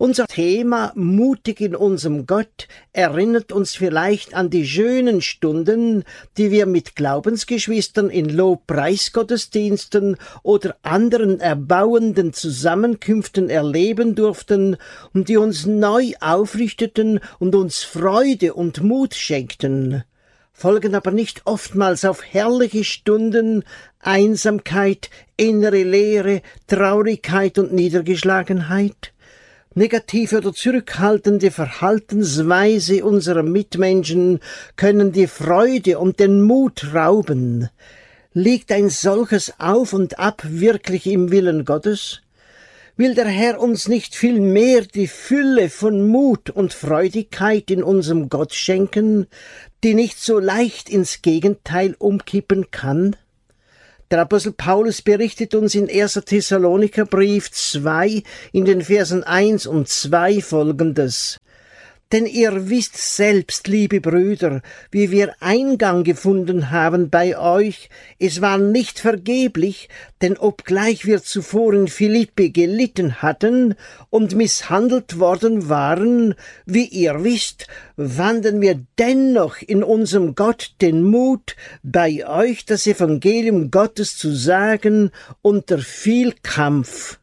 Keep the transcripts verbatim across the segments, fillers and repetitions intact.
Unser Thema »Mutig in unserem Gott« erinnert uns vielleicht an die schönen Stunden, die wir mit Glaubensgeschwistern in Lobpreisgottesdiensten oder anderen erbauenden Zusammenkünften erleben durften und die uns neu aufrichteten und uns Freude und Mut schenkten, folgen aber nicht oftmals auf herrliche Stunden Einsamkeit, innere Leere, Traurigkeit und Niedergeschlagenheit. Negative oder zurückhaltende Verhaltensweise unserer Mitmenschen können die Freude und den Mut rauben. Liegt ein solches Auf und Ab wirklich im Willen Gottes? Will der Herr uns nicht viel mehr die Fülle von Mut und Freudigkeit in unserem Gott schenken, die nicht so leicht ins Gegenteil umkippen kann? Der Apostel Paulus berichtet uns in erster Thessalonicher Brief zwei in den Versen eins und zwei folgendes: Denn ihr wisst selbst, liebe Brüder, wie wir Eingang gefunden haben bei euch. Es war nicht vergeblich, denn obgleich wir zuvor in Philippi gelitten hatten und misshandelt worden waren, wie ihr wisst, fanden wir dennoch in unserem Gott den Mut, bei euch das Evangelium Gottes zu sagen, unter viel Kampf.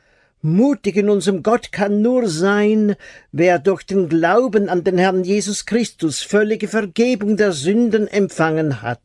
Mutig in unserem Gott kann nur sein, wer durch den Glauben an den Herrn Jesus Christus völlige Vergebung der Sünden empfangen hat.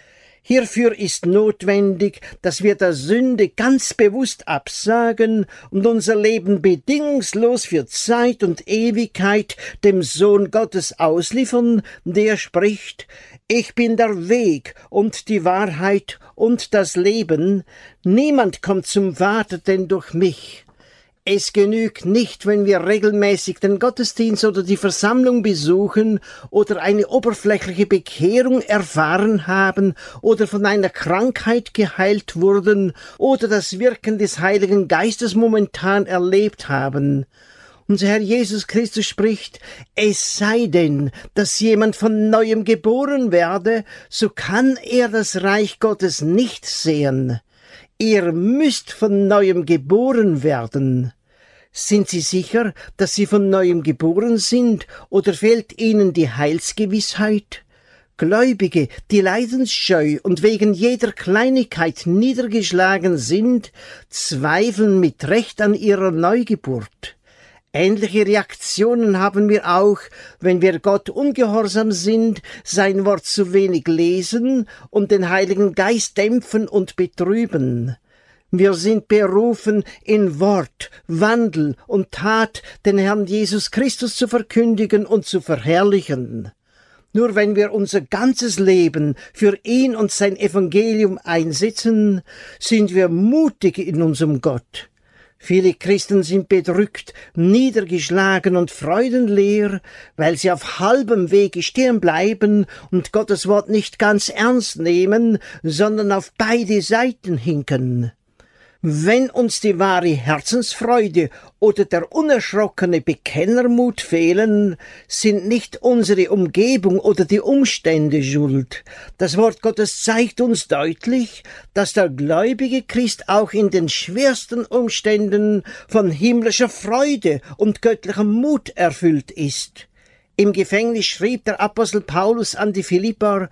Hierfür ist notwendig, dass wir der Sünde ganz bewusst absagen und unser Leben bedingungslos für Zeit und Ewigkeit dem Sohn Gottes ausliefern, der spricht: Ich bin der Weg und die Wahrheit und das Leben. Niemand kommt zum Vater denn durch mich. Es genügt nicht, wenn wir regelmäßig den Gottesdienst oder die Versammlung besuchen oder eine oberflächliche Bekehrung erfahren haben oder von einer Krankheit geheilt wurden oder das Wirken des Heiligen Geistes momentan erlebt haben. Unser Herr Jesus Christus spricht: Es sei denn, dass jemand von Neuem geboren werde, so kann er das Reich Gottes nicht sehen. Ihr müsst von Neuem geboren werden. Sind Sie sicher, dass Sie von Neuem geboren sind, oder fehlt Ihnen die Heilsgewissheit? Gläubige, die leidensscheu und wegen jeder Kleinigkeit niedergeschlagen sind, zweifeln mit Recht an ihrer Neugeburt. Ähnliche Reaktionen haben wir auch, wenn wir Gott ungehorsam sind, sein Wort zu wenig lesen und den Heiligen Geist dämpfen und betrüben. Wir sind berufen, in Wort, Wandel und Tat den Herrn Jesus Christus zu verkündigen und zu verherrlichen. Nur wenn wir unser ganzes Leben für ihn und sein Evangelium einsetzen, sind wir mutig in unserem Gott. Viele Christen sind bedrückt, niedergeschlagen und freudenleer, weil sie auf halbem Wege stehen bleiben und Gottes Wort nicht ganz ernst nehmen, sondern auf beide Seiten hinken. Wenn uns die wahre Herzensfreude oder der unerschrockene Bekennermut fehlen, sind nicht unsere Umgebung oder die Umstände schuld. Das Wort Gottes zeigt uns deutlich, dass der gläubige Christ auch in den schwersten Umständen von himmlischer Freude und göttlichem Mut erfüllt ist. Im Gefängnis schrieb der Apostel Paulus an die Philipper: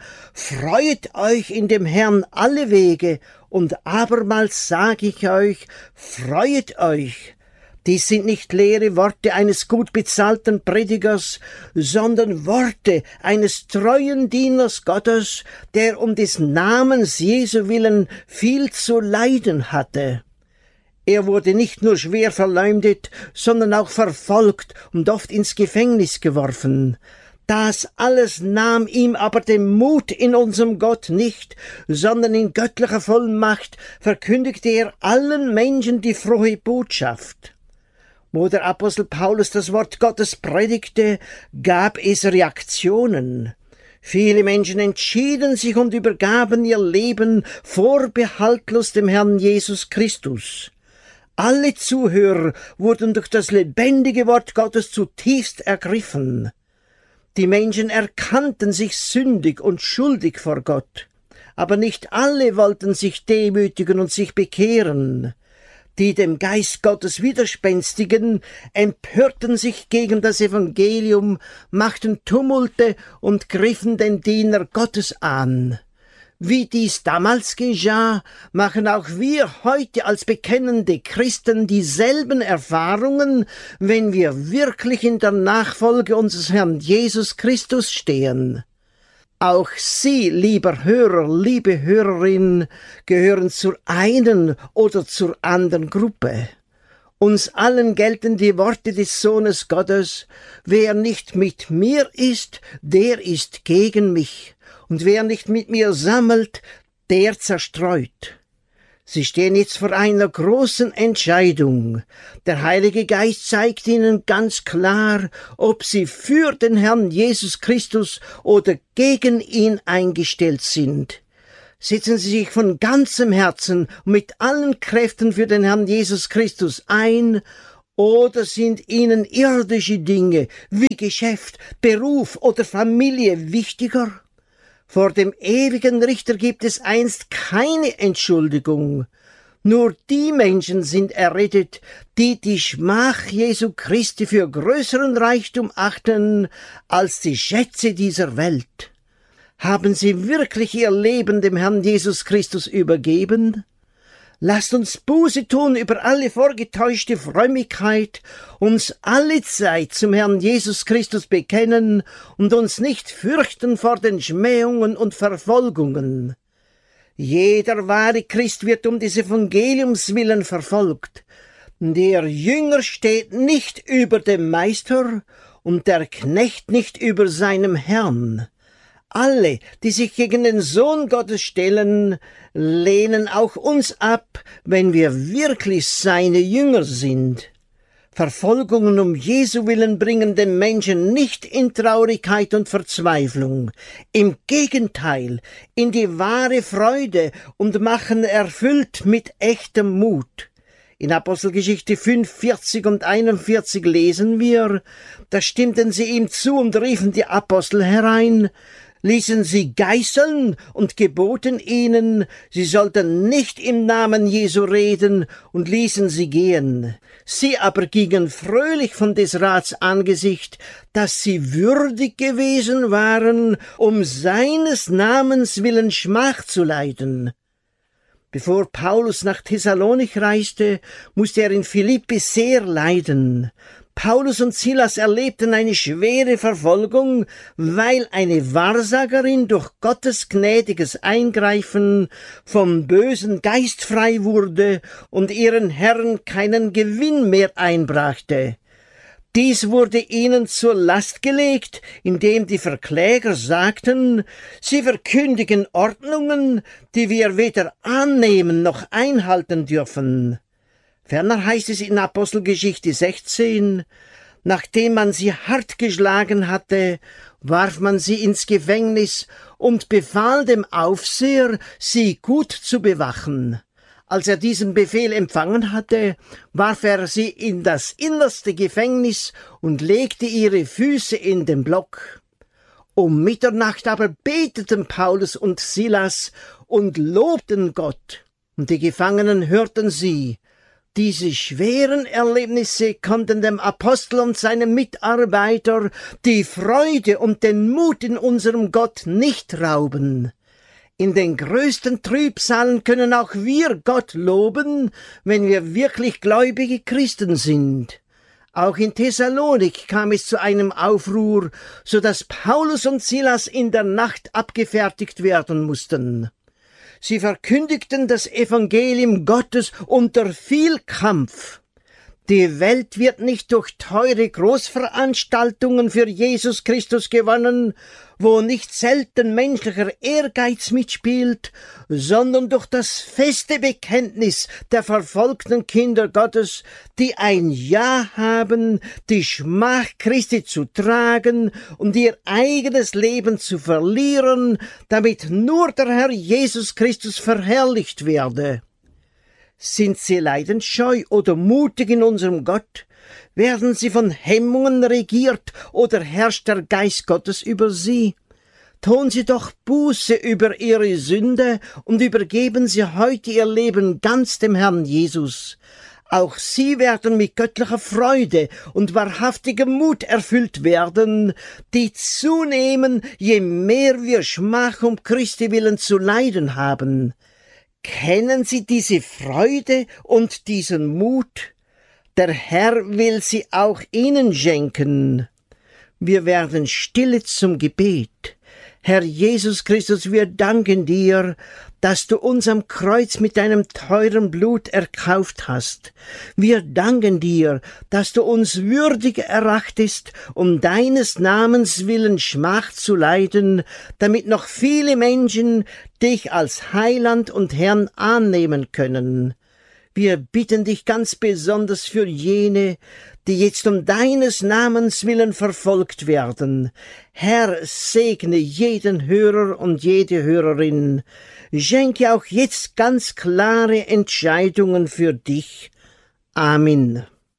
Freut euch in dem Herrn alle Wege, und abermals sage ich euch, freut euch. Dies sind nicht leere Worte eines gut bezahlten Predigers, sondern Worte eines treuen Dieners Gottes, der um des Namens Jesu willen viel zu leiden hatte. Er wurde nicht nur schwer verleumdet, sondern auch verfolgt und oft ins Gefängnis geworfen. Das alles nahm ihm aber den Mut in unserem Gott nicht, sondern in göttlicher Vollmacht verkündigte er allen Menschen die frohe Botschaft. Wo der Apostel Paulus das Wort Gottes predigte, gab es Reaktionen. Viele Menschen entschieden sich und übergaben ihr Leben vorbehaltlos dem Herrn Jesus Christus. Alle Zuhörer wurden durch das lebendige Wort Gottes zutiefst ergriffen. Die Menschen erkannten sich sündig und schuldig vor Gott, aber nicht alle wollten sich demütigen und sich bekehren. die dem Geist Gottes widerspenstigen, empörten sich gegen das Evangelium, machten Tumulte und griffen den Diener Gottes an. Wie dies damals geschah, machen auch wir heute als bekennende Christen dieselben Erfahrungen, wenn wir wirklich in der Nachfolge unseres Herrn Jesus Christus stehen. Auch Sie, lieber Hörer, liebe Hörerin, gehören zur einen oder zur anderen Gruppe. Uns allen gelten die Worte des Sohnes Gottes: Wer nicht mit mir ist, der ist gegen mich. Und wer nicht mit mir sammelt, der zerstreut. Sie stehen jetzt vor einer großen Entscheidung. Der Heilige Geist zeigt ihnen ganz klar, ob sie für den Herrn Jesus Christus oder gegen ihn eingestellt sind. Setzen Sie sich von ganzem Herzen und mit allen Kräften für den Herrn Jesus Christus ein, oder sind Ihnen irdische Dinge wie Geschäft, Beruf oder Familie wichtiger? Vor dem ewigen Richter gibt es einst keine Entschuldigung. Nur die Menschen sind errettet, die die Schmach Jesu Christi für größeren Reichtum achten als die Schätze dieser Welt. Haben sie wirklich ihr Leben dem Herrn Jesus Christus übergeben? Lasst uns Buße tun über alle vorgetäuschte Frömmigkeit, uns alle Zeit zum Herrn Jesus Christus bekennen und uns nicht fürchten vor den Schmähungen und Verfolgungen. Jeder wahre Christ wird um des Evangeliums willen verfolgt. Der Jünger steht nicht über dem Meister und der Knecht nicht über seinem Herrn. Alle, die sich gegen den Sohn Gottes stellen, lehnen auch uns ab, wenn wir wirklich seine Jünger sind. Verfolgungen um Jesu willen bringen den Menschen nicht in Traurigkeit und Verzweiflung, im Gegenteil, in die wahre Freude und machen erfüllt mit echtem Mut. In Apostelgeschichte fünf, vierzig und einundvierzig lesen wir: Da stimmten sie ihm zu und riefen die Apostel herein, ließen sie geißeln und geboten ihnen, sie sollten nicht im Namen Jesu reden, und ließen sie gehen. Sie aber gingen fröhlich von des Rats Angesicht, dass sie würdig gewesen waren, um seines Namens willen Schmach zu leiden. Bevor Paulus nach Thessalonich reiste, musste er in Philippi sehr leiden. Paulus und Silas erlebten eine schwere Verfolgung, weil eine Wahrsagerin durch Gottes gnädiges Eingreifen vom bösen Geist frei wurde und ihren Herren keinen Gewinn mehr einbrachte. Dies wurde ihnen zur Last gelegt, indem die Verkläger sagten, sie verkündigen Ordnungen, die wir weder annehmen noch einhalten dürfen. Ferner heißt es in Apostelgeschichte sechzehn, nachdem man sie hart geschlagen hatte, warf man sie ins Gefängnis und befahl dem Aufseher, sie gut zu bewachen. Als er diesen Befehl empfangen hatte, warf er sie in das innerste Gefängnis und legte ihre Füße in den Block. Um Mitternacht aber beteten Paulus und Silas und lobten Gott, und die Gefangenen hörten sie. Diese schweren Erlebnisse konnten dem Apostel und seinem Mitarbeiter die Freude und den Mut in unserem Gott nicht rauben. In den größten Trübsalen können auch wir Gott loben, wenn wir wirklich gläubige Christen sind. Auch in Thessalonik kam es zu einem Aufruhr, so dass Paulus und Silas in der Nacht abgefertigt werden mussten. Sie verkündigten das Evangelium Gottes unter viel Kampf. Die Welt wird nicht durch teure Großveranstaltungen für Jesus Christus gewonnen, wo nicht selten menschlicher Ehrgeiz mitspielt, sondern durch das feste Bekenntnis der verfolgten Kinder Gottes, die ein Ja haben, die Schmach Christi zu tragen und ihr eigenes Leben zu verlieren, damit nur der Herr Jesus Christus verherrlicht werde. Sind sie leidensscheu oder mutig in unserem Gott? Werden sie von Hemmungen regiert oder herrscht der Geist Gottes über sie? Tun sie doch Buße über ihre Sünde und übergeben sie heute ihr Leben ganz dem Herrn Jesus. Auch sie werden mit göttlicher Freude und wahrhaftigem Mut erfüllt werden, die zunehmen, je mehr wir Schmach um Christi willen zu leiden haben. Kennen Sie diese Freude und diesen Mut? Der Herr will sie auch Ihnen schenken. Wir werden stille zum Gebet. Herr Jesus Christus, wir danken dir, dass du uns am Kreuz mit deinem teuren Blut erkauft hast. Wir danken dir, dass du uns würdig erachtest, um deines Namens willen Schmach zu leiden, damit noch viele Menschen dich als Heiland und Herrn annehmen können. Wir bitten dich ganz besonders für jene, die jetzt um deines Namens willen verfolgt werden. Herr, segne jeden Hörer und jede Hörerin. Schenke auch jetzt ganz klare Entscheidungen für dich. Amen.